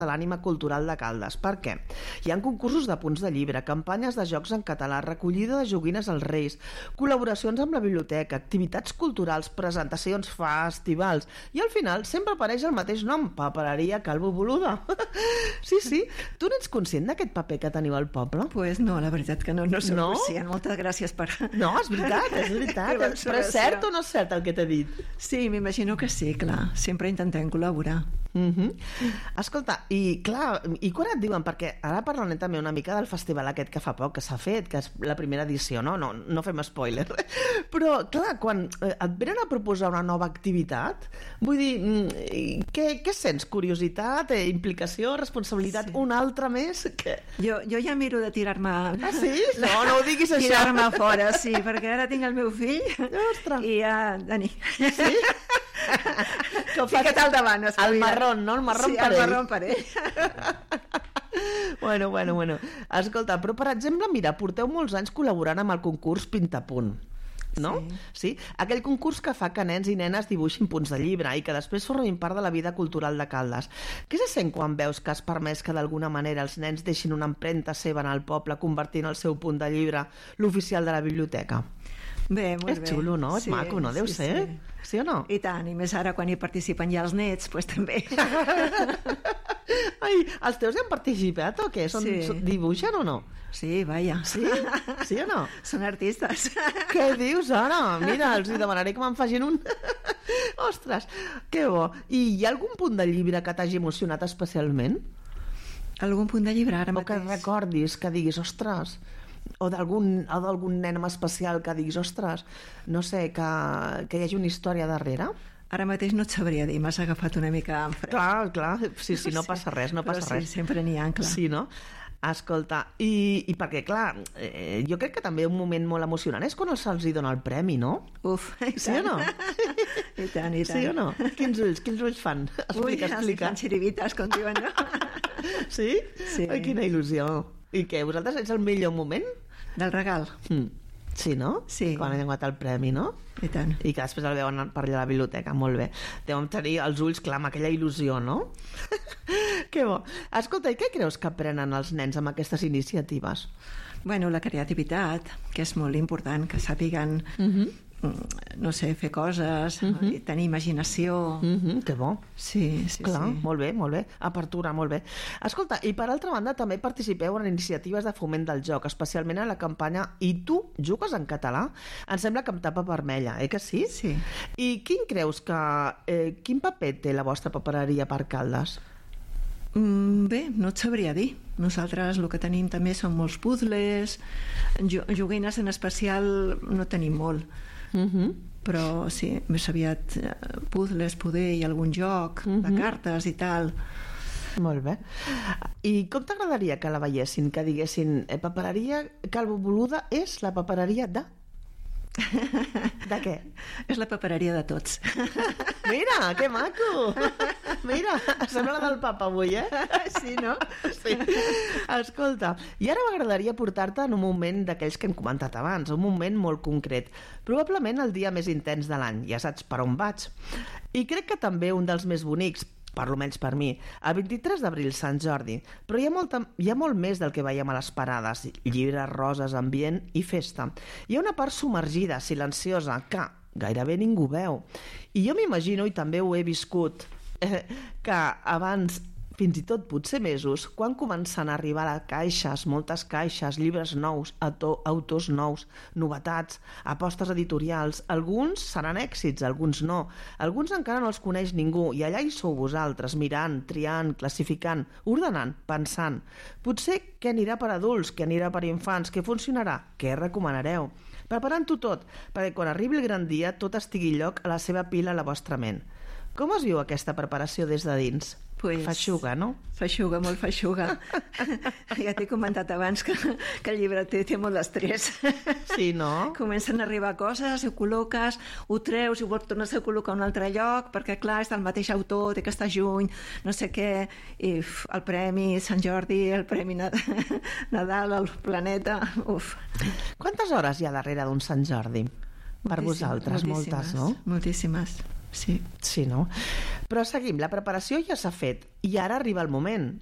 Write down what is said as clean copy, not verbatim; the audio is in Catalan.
de l'ànima cultural de Caldes. Per què? Hi ha concursos de punts de llibre, campanyes de jocs en català, recollida de joguines als Reis, col·laboracions amb la biblioteca, activitats culturals, presentacions, festivals, i al final sempre apareix el mateix nom, Papereria Calvo Boluda. Sí. Tu n'ets conscient d'aquest paper que teniu al poble? Pues no, la veritat que no soc conscient. Moltes gràcies per... No, és veritat. Però és cert o no és cert el que t'he dit? Sí, m'imagino que sí, clar. Sempre intentem col·laborar. Escolta, i clar, i quan et diuen, perquè ara parlarem també una mica del festival aquest que fa poc que s'ha fet, que és la primera edició, no fem spoiler, però clar, quan et venen a proposar una nova activitat, vull dir, què sents? Curiositat, implicació, responsabilitat, una altra més? Jo ja miro de tirar-me... Ah, sí? No ho diguis això. Tirar-me fora, sí, perquè ara tinc el meu fill. Ostres. I ja, Dani. Sí? Fica't al davant. El marrón, no? El marrón per ell. Sí, el marrón per ell. Bueno. Escolta, però per exemple, mira, porteu molts anys col·laborant amb el concurs Pintapunt, no? Sí. Aquell concurs que fa que nens i nenes dibuixin punts de llibre i que després formin part de la vida cultural de Caldes. Què se sent quan veus que has permès que d'alguna manera els nens deixin una empremta seva en el poble convertint el seu punt de llibre l'oficial de la biblioteca? Bé, molt bé. És xulo, no? És maco, no? Deu ser? Sí o no? I tant, i més ara quan hi participen ja els nets, doncs també. Ai, els teus hi han participat o què? Dibuixen o no? Sí, vaja. Sí? Sí o no? Són artistes. Què dius ara? Mira, els demanaré que me'n facin un. Ostres, que bo. I hi ha algun punt de llibre que t'hagi emocionat especialment? Algun punt de llibre ara mateix? O que recordis, que diguis, ostres... o d'algun nen en especial que diguis, ostres, no sé, que hi hagi una història darrere? Ara mateix no et sabria dir, m'has agafat una mica en fred. Clar, sí, no passa res, no passa res. Sí, sempre n'hi ha, clar. Sí, no? Escolta, i perquè, clar, jo crec que també un moment molt emocionant és quan se'ls dona el premi, no? Uf, i tant. Sí o no? I tant. Sí o no? Quins ulls fan? Explica. Fan xirivites, com diuen, no? Sí? Sí. Ai, quina il·lusió. I què, vosaltres ets el millor moment? Del regal. Sí, no? Sí. Quan han guanyat el premi, no? I tant. I que després el veuen per allà a la biblioteca, molt bé. Deuen tenir els ulls, clar, amb aquella il·lusió, no? Que bo. Escolta, i què creus que aprenen els nens amb aquestes iniciatives? Bueno, la creativitat, que és molt important, que sàpiguen... no sé, fer coses, tenir imaginació... Que bo. Sí. Clar, molt bé. Apertura, molt bé. Escolta, i per altra banda també participeu en iniciatives de foment del joc, especialment en la campanya I tu jugues en català? Em sembla que amb tapa vermella, que sí? Sí. I quin creus que... quin paper té la vostra papereria per Caldes? Bé, no et sabria dir. Nosaltres el que tenim també són molts puzzles, joguines en especial no tenim molt, però sí, més aviat puzzles, poder i algun joc de cartes i tal. Molt bé. I com t'agradaria que la veiessin, que diguessin papereria Calvo Boluda és la papereria de... De què? És la papereria de tots. Mira, que maco! Mira, sembla la del papa avui, Sí, no? Sí. Escolta, i ara m'agradaria portar-te en un moment d'aquells que hem comentat abans, un moment molt concret, probablement el dia més intens de l'any, ja saps per on vaig. I crec que també un dels més bonics, per almenys per mi, el 23 d'abril, Sant Jordi, però hi ha molt més del que veiem a les parades, llibres, roses, ambient i festa. Hi ha una part submergida, silenciosa, que gairebé ningú veu. I jo m'imagino, i també ho he viscut, que abans, fins i tot potser mesos, quan comencen a arribar a caixes, moltes caixes, llibres nous, autors nous, novetats, apostes editorials, alguns seran èxits, alguns no, alguns encara no els coneix ningú, i allà hi sou vosaltres, mirant, triant, classificant, ordenant, pensant. Potser què anirà per adults, què anirà per infants, què funcionarà, què recomanareu? Preparant-ho tot, perquè quan arribi el gran dia tot estigui lloc a la seva pila a la vostra ment. Com es viu aquesta preparació des de dins? Pues, feixuga, no? Feixuga, molt feixuga. Ja t'he comentat abans que el llibreter té molt d'estrès. Sí, no? Comencen a arribar coses, ho col·loques, ho treus i ho tornes a col·locar a un altre lloc, perquè clar, és del mateix autor, té que estar juny, no sé què, i el premi Sant Jordi, el premi Nadal, el planeta, uf. Quantes hores hi ha darrere d'un Sant Jordi? Per vosaltres, moltes, no? Moltíssimes. Sí. Sí, no? Però seguim, la preparació ja s'ha fet i ara arriba el moment.